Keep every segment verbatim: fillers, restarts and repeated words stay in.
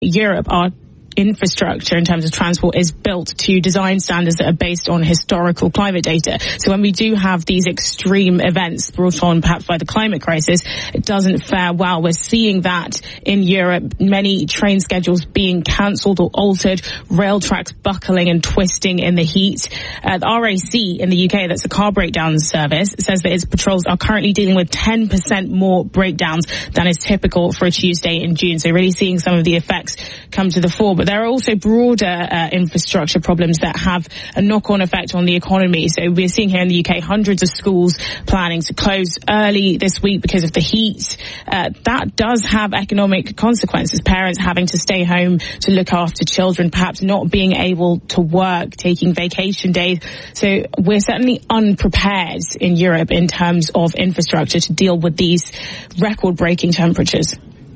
Europe, our infrastructure in terms of transport is built to design standards that are based on historical climate data. So when we do have these extreme events brought on perhaps by the climate crisis, it doesn't fare well. We're seeing that in Europe, many train schedules being cancelled or altered, rail tracks buckling and twisting in the heat. Uh, the R A C in the U K, that's a car breakdown service, says that its patrols are currently dealing with ten percent more breakdowns than is typical for a Tuesday in June. So really seeing some of the effects come to the fore. But there are also broader uh, infrastructure problems that have a knock-on effect on the economy. So we're seeing here in the U K hundreds of schools planning to close early this week because of the heat. Uh, that does have economic consequences. Parents having to stay home to look after children, perhaps not being able to work, taking vacation days. So we're certainly unprepared in Europe in terms of infrastructure to deal with these record-breaking temperatures.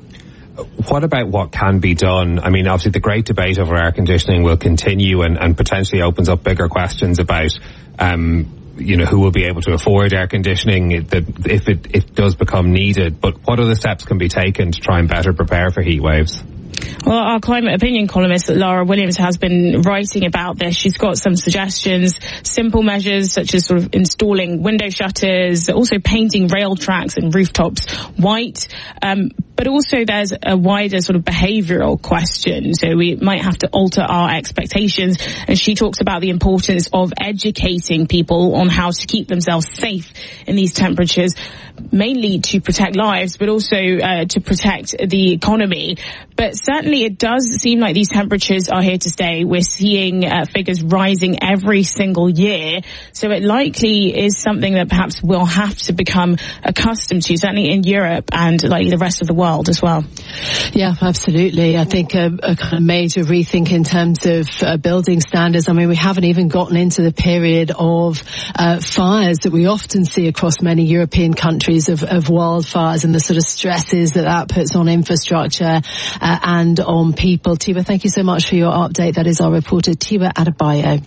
What about what can be done? I mean, obviously the great debate over air conditioning will continue and, and potentially opens up bigger questions about, um, you know, who will be able to afford air conditioning if it, it does become needed. But what other steps can be taken to try and better prepare for heat waves? Well, our climate opinion columnist, Lara Williams, has been writing about this. She's got some suggestions, simple measures such as sort of installing window shutters, also painting rail tracks and rooftops white. Um, but also there's a wider sort of behavioural question. So we might have to alter our expectations. And she talks about the importance of educating people on how to keep themselves safe in these temperatures, mainly to protect lives, but also uh, to protect the economy. But certainly it does seem like these temperatures are here to stay. We're seeing uh, figures rising every single year. So it likely is something that perhaps we'll have to become accustomed to, certainly in Europe and like the rest of the world as well. Yeah, absolutely. I think a, a kind of major rethink in terms of uh, building standards. I mean, we haven't even gotten into the period of uh, fires that we often see across many European countries of, of wildfires and the sort of stresses that that puts on infrastructure uh, and on people. Tiwa, thank you so much for your update. That is our reporter, Tiwa Adebayo.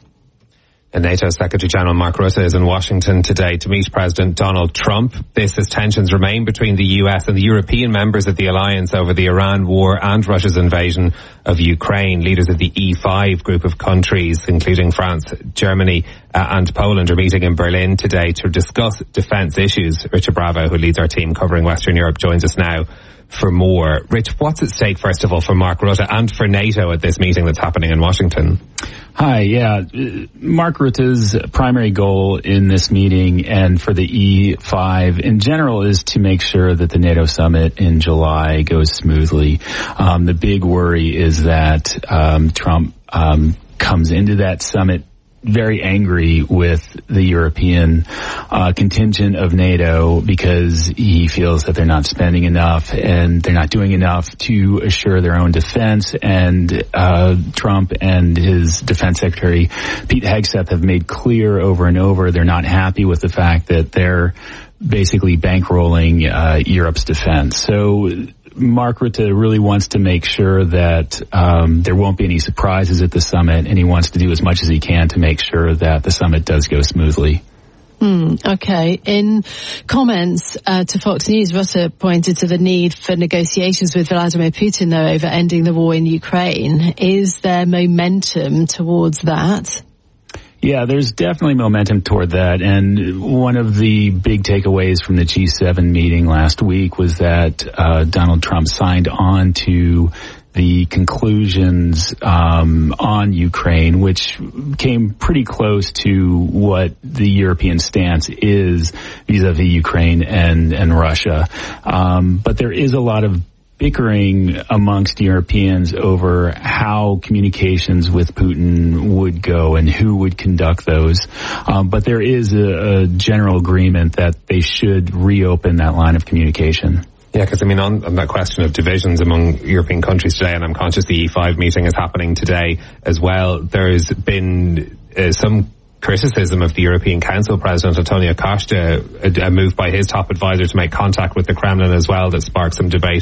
And NATO Secretary General Mark Rutte is in Washington today to meet President Donald Trump. This as tensions remain between the U S and the European members of the alliance over the Iran war and Russia's invasion of Ukraine. Leaders of the E five group of countries, including France, Germany uh, and Poland, are meeting in Berlin today to discuss defence issues. Richard Bravo, who leads our team covering Western Europe, joins us now for more. Rich, what's at stake, first of all, for Mark Rutte and for NATO at this meeting that's happening in Washington? Hi, yeah. Mark Rutte's primary goal in this meeting and for the E five in general is to make sure that the NATO summit in July goes smoothly. Um, the big worry is that um, Trump um, comes into that summit very angry with the European uh, contingent of NATO because he feels that they're not spending enough and they're not doing enough to assure their own defense. And uh, Trump and his defense secretary, Pete Hegseth, have made clear over and over they're not happy with the fact that they're basically bankrolling uh, Europe's defense. So Mark Rutte really wants to make sure that um, there won't be any surprises at the summit, and he wants to do as much as he can to make sure that the summit does go smoothly. Mm, okay. In comments uh, to Fox News, Rutte pointed to the need for negotiations with Vladimir Putin, though, over ending the war in Ukraine. Is there momentum towards that? Yeah, there's definitely momentum toward that. And one of the big takeaways from the G seven meeting last week was that uh, Donald Trump signed on to the conclusions um, on Ukraine, which came pretty close to what the European stance is vis-a-vis Ukraine and, and Russia. Um, but there is a lot of bickering amongst Europeans over how communications with Putin would go and who would conduct those. Um, but there is a, a general agreement that they should reopen that line of communication. Yeah, because I mean, on, on that question of divisions among European countries today, and I'm conscious the E five meeting is happening today as well, there's been uh, some criticism of the European Council President Antonio Costa, a, a move by his top advisor to make contact with the Kremlin as well that sparked some debate here.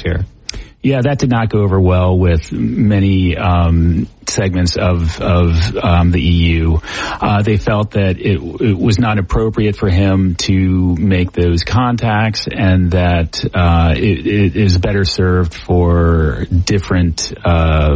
Yeah, that did not go over well with many um, segments of of um, the E U. Uh, they felt that it, it was not appropriate for him to make those contacts, and that uh, it, it is better served for different uh,